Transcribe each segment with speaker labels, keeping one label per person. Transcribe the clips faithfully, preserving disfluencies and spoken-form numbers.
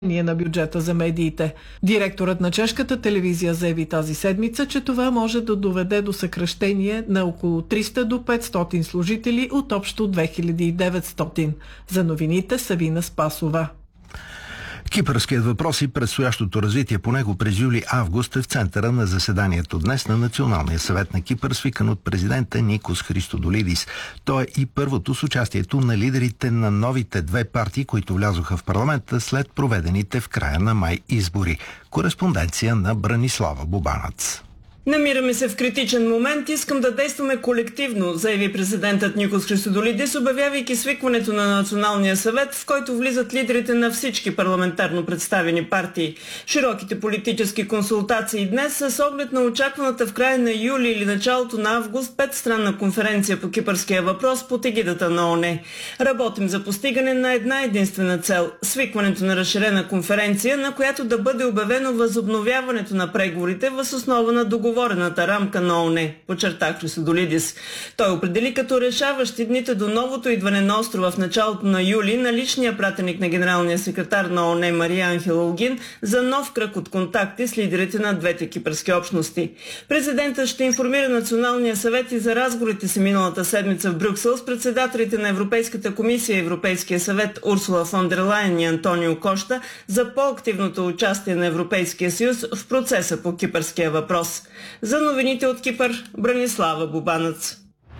Speaker 1: на бюджета за медиите. Директорът на чешката телевизия заяви тази седмица, че това може да доведе до съкращение на около триста до петстотин служители от общо две хиляди и деветстотин. За новините Савина Спасова.
Speaker 2: Кипърският въпрос и предстоящото развитие по него през юли-август е в центъра на заседанието днес на Националния съвет на Кипър, свикан от президента Никос Христодолидис. То е и първото с участието на лидерите на новите две партии, които влязоха в парламента след проведените в края на май избори. Кореспонденция на Бранислава Бубанац.
Speaker 3: Намираме се в критичен момент, искам да действаме колективно, заяви президентът Никос Христодолидис, обявявайки свикването на Националния съвет, в който влизат лидерите на всички парламентарно представени партии. Широките политически консултации днес са с оглед на очакваната в края на юли или началото на август петстранна конференция по кипърския въпрос под егидата на ООН. Работим за постигане на една единствена цел – свикването на разширена конференция, на която да бъде обявено възобновяването на преговорите въз основа на договор Говорената рамка на ООН, подчерта Христодолидис. Той определи като решаващи дните до новото идване на острова в началото на юли на личния пратеник на генералния секретар на ООН Мария Анхела Огин за нов кръг от контакти с лидерите на двете кипърски общности. Президентът ще информира Националния съвет и за разговорите си миналата седмица в Брюксел с председателите на Европейската комисия и Европейския съвет Урсула фон дер Лайен и Антонио Кошта за по-активното участие на Европейския съюз в процеса по кипърския въпрос. За новините от Кипър, Бранислава Бубанац.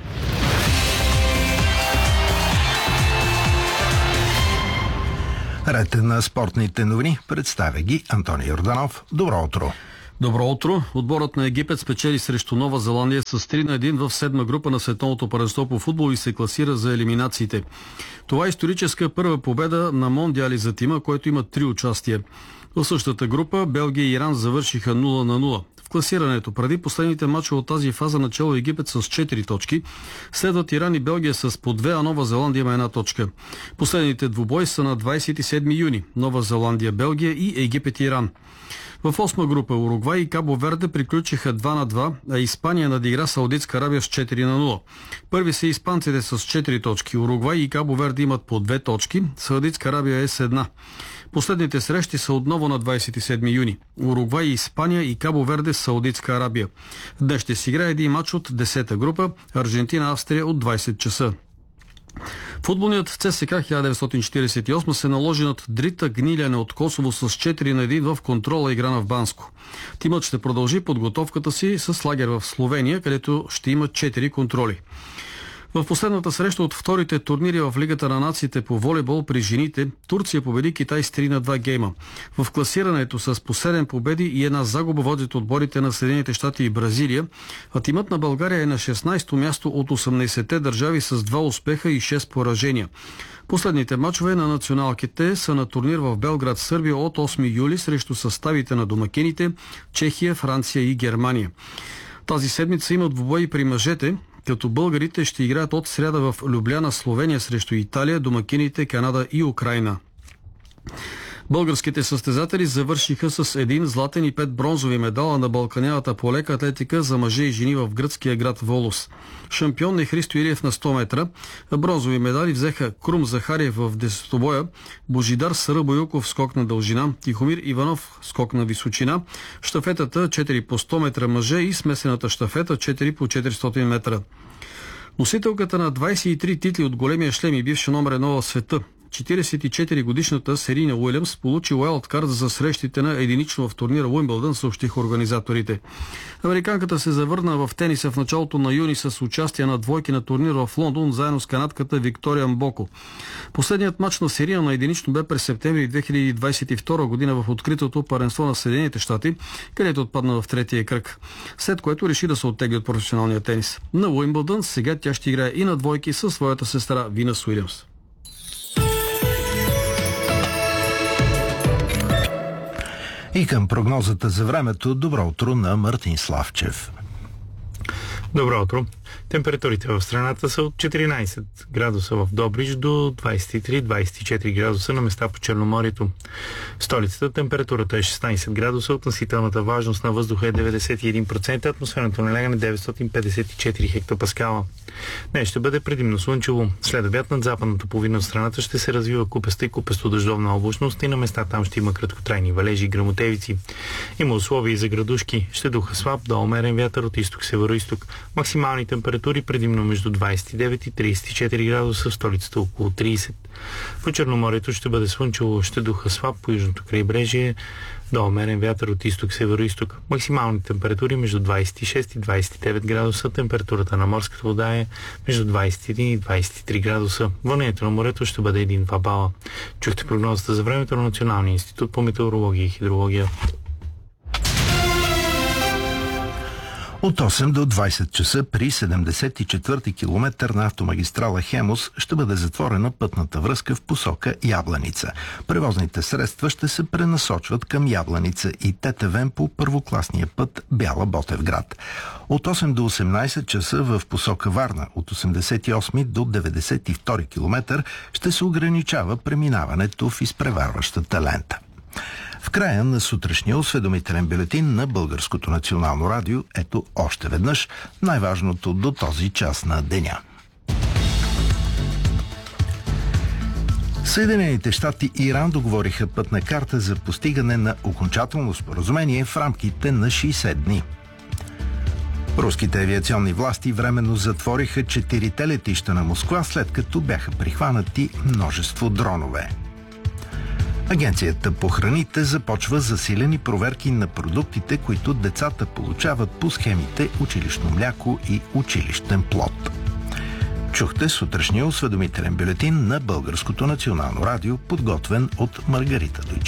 Speaker 2: Ред на спортните новини представя ги Антони Йорданов. Добро утро!
Speaker 4: Добро утро! Отборът на Египет спечели срещу Нова Зеландия с три на един в седма група на световното първенство по футбол и се класира за елиминациите. Това е историческа първа победа на Мондиали за тима, който има три участия. В същата група Белгия и Иран завършиха нула на нула. В класирането преди последните мачове от тази фаза начало Египет с четири точки, следват Иран и Белгия с по две, а Нова Зеландия има една точка. Последните двубои са на двадесет и седми юни. Нова Зеландия, Белгия и Египет и Иран. В осма група Уругвай и Кабо Верде приключиха два на два, а Испания надигра Саудитска Арабия с четири на нула. Първи са испанците с четири точки. Уругвай и Кабо Верде имат по две точки, Саудитска Арабия е с една. Последните срещи са отново на двадесет и седми юни. Уругвай, Испания и Кабо Верде, Саудитска Арабия. Днес ще си играе един мач от десета група, Аржентина, Австрия от двадесет часа. Футболният ЦСКА хиляда деветстотин четиридесет и осма се наложи над Дрита Гниляне от Косово с четири на един в контрола игра на в Банско. Тимът ще продължи подготовката си с лагер в Словения, където ще има четири контроли. В последната среща от вторите турнири в Лигата на нациите по волейбол при жените, Турция победи Китай с три на два гейма. В класирането с по седем победи и една загуба водят отборите на Съединените щати и Бразилия, а тимът на България е на шестнадесето място от осемнадесетте държави с два успеха и шест поражения. Последните мачове на националките са на турнир в Белград, Сърбия от осми юли срещу съставите на домакините Чехия, Франция и Германия. Тази седмица има двубои при мъжете, като българите ще играят от сряда в Любляна, Словения срещу Италия, домакините Канада и Украйна. Българските състезатели завършиха с един златен и пет бронзови медала на балканялата по лека атлетика за мъже и жени в гръцкия град Волос. Шампион е Христо Илиев на сто метра. Бронзови медали взеха Крум Захариев в десетобоя, Божидар Саръбоюков скок на дължина, Тихомир Иванов скок на височина, щафетата четири по сто метра мъже и смесената щафета четири по четиристотин метра. Носителката на двадесет и три титли от големия шлем и бивша номер едно в света, четиридесет и четири годишната Серина Уилямс получи уайлдкарт за срещите на единично в турнира Уимбълдън, съобщиха организаторите. Американката се завърна в тениса в началото на юни с участие на двойки на турнира в Лондон, заедно с канадката Виктория Мбоко. Последният мач на Серина на единично бе през септември две хиляди двадесет и втора година в откритото първенство на Съединените щати, където отпадна в третия кръг, след което реши да се оттегли от професионалния тенис. На Уимбълдън сега тя ще играе и на двойки със своята сестра Винас Уилямс.
Speaker 2: И към прогнозата за времето, добро утро на Мартин Славчев.
Speaker 5: Добро утро. Температурите в страната са от четиринайсет градуса в Добрич до двайсет и три до двайсет и четири градуса на места по Черноморието. В столицата температурата е шестнайсет градуса, относителната влажност на въздуха е деветдесет и един процента, атмосферното налягане деветстотин петдесет и четири хектопаскала. Днес ще бъде предимно слънчево. След обяд над западната половина от страната ще се развива купеста и купесто дъждовна облачност и на места там ще има краткотрайни валежи и гръмотевици. Има условия и за градушки. Ще духа слаб до умерен вятър от изток-североизток. Максимални температури предимно между двайсет и девет и трийсет и четири градуса, в столицата около трийсет. По Черноморието ще бъде слънчево, ще духа слаб по южното крайбрежие до умерен вятър от изток-североизток. Максимални температури между двайсет и шест и двайсет и девет градуса. Температурата на морската вода е между двайсет и един и двайсет и три градуса. Вълнението на морето ще бъде един-два бала. Чухте прогнозата за времето на Националния институт по метеорология и хидрология.
Speaker 2: От осем до двайсет часа при седемдесет и четвърти километър на автомагистрала Хемус ще бъде затворена пътната връзка в посока Ябланица. Превозните средства ще се пренасочват към Ябланица и Тетевен по първокласния път Бяла Ботевград. От осем до осемнайсет часа в посока Варна от осемдесет и осми до деветдесет и втори километър ще се ограничава преминаването в изпреварващата лента. В края на сутрешния осведомителен бюлетин на Българското национално радио, ето още веднъж най-важното до този час на деня. Съединените щати и Иран договориха пътна карта за постигане на окончателно споразумение в рамките на шейсет дни. Руските авиационни власти временно затвориха четирите летища на Москва, след като бяха прихванати множество дронове. Агенцията по храните започва засилени проверки на продуктите, които децата получават по схемите училищно мляко и училищен плод. Чухте сутрешния осведомителен бюлетин на Българското национално радио, подготвен от Маргарита Дойчев.